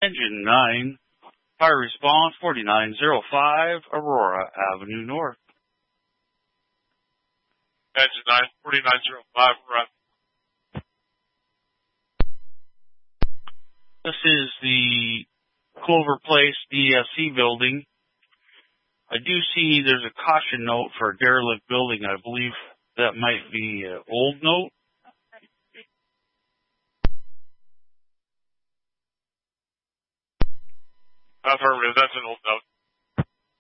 Engine 9, fire response 4905, Aurora Avenue North. Engine 9, 4905, we're on. This is the Clover Place DSC building. I do see there's a caution note for a derelict building. I believe that might be an old note. Affirmative, that's an old note.